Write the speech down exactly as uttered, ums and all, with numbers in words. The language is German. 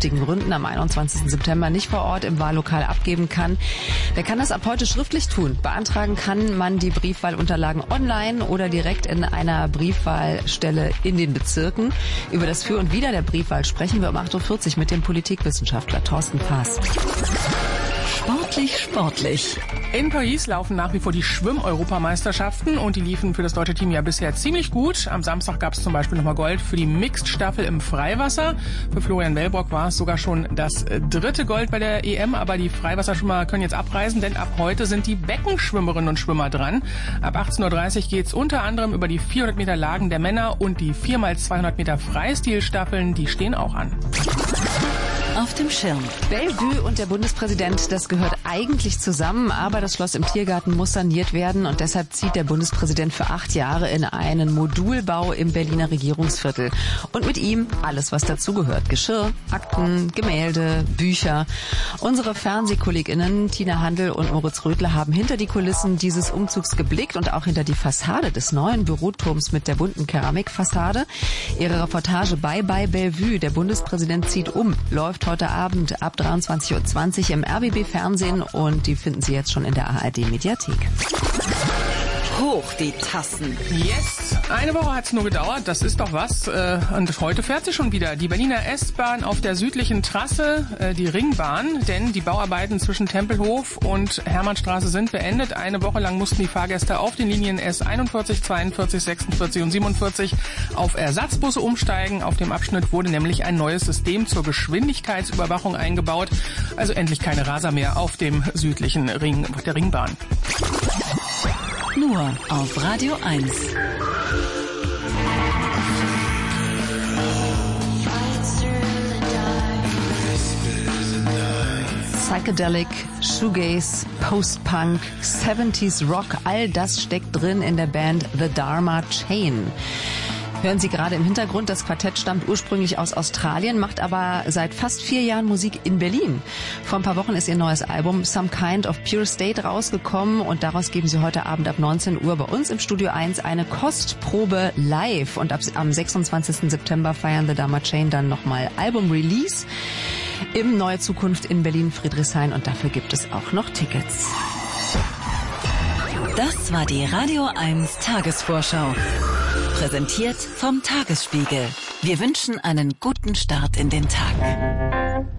triftigen Gründen am einundzwanzigsten September nicht vor Ort im Wahllokal abgeben kann, der kann das ab heute schriftlich tun. Beantragen kann man die Briefwahlunterlagen online oder direkt in einer Briefwahlstelle in den Bezirken. Über das Für und Wider der Briefwahl sprechen wir um acht Uhr vierzig mit dem Politikwissenschaftler Thorsten Faas. Sportlich, sportlich. In Paris laufen nach wie vor die Schwimm-Europameisterschaften und die liefen für das deutsche Team ja bisher ziemlich gut. Am Samstag gab es zum Beispiel nochmal Gold für die Mixed-Staffel im Freiwasser. Für Florian Wellbrock war es sogar schon das dritte Gold bei der E M, aber die Freiwasserschwimmer können jetzt abreisen, denn ab heute sind die Beckenschwimmerinnen und Schwimmer dran. Ab achtzehn Uhr dreißig geht's unter anderem über die vierhundert Meter Lagen der Männer und die vier mal zweihundert Meter Freistilstaffeln, die stehen auch an. Auf dem Schirm. Bellevue und der Bundespräsident, das gehört eigentlich zusammen, aber das Schloss im Tiergarten muss saniert werden und deshalb zieht der Bundespräsident für acht Jahre in einen Modulbau im Berliner Regierungsviertel. Und mit ihm alles, was dazugehört. Geschirr, Akten, Gemälde, Bücher. Unsere FernsehkollegInnen Tina Handel und Moritz Rödler haben hinter die Kulissen dieses Umzugs geblickt und auch hinter die Fassade des neuen Büroturms mit der bunten Keramikfassade. Ihre Reportage Bye Bye Bellevue, der Bundespräsident zieht um, läuft heute Abend ab dreiundzwanzig Uhr zwanzig im R B B Fernsehen und die finden Sie jetzt schon in der A R D Mediathek. Hoch die Tassen. Yes! Eine Woche hat's nur gedauert, das ist doch was. Und heute fährt sie schon wieder. Die Berliner S-Bahn auf der südlichen Trasse, die Ringbahn, denn die Bauarbeiten zwischen Tempelhof und Hermannstraße sind beendet. Eine Woche lang mussten die Fahrgäste auf den Linien S einundvierzig, zweiundvierzig, sechsundvierzig und siebenundvierzig auf Ersatzbusse umsteigen. Auf dem Abschnitt wurde nämlich ein neues System zur Geschwindigkeitsüberwachung eingebaut. Also endlich keine Raser mehr auf dem südlichen Ring, auf der Ringbahn. Nur auf Radio eins. Psychedelic, Shoegaze, Post-Punk, siebziger Rock, all das steckt drin in der Band The Dharma Chain. Hören Sie gerade im Hintergrund, das Quartett stammt ursprünglich aus Australien, macht aber seit fast vier Jahren Musik in Berlin. Vor ein paar Wochen ist ihr neues Album Some Kind of Pure State rausgekommen und daraus geben Sie heute Abend ab neunzehn Uhr bei uns im Studio eins eine Kostprobe live. Und ab, am sechsundzwanzigsten September feiern The Dharma Chain dann nochmal Album-Release im Neue Zukunft in Berlin-Friedrichshain und dafür gibt es auch noch Tickets. Das war die Radio eins Tagesvorschau. Präsentiert vom Tagesspiegel. Wir wünschen einen guten Start in den Tag.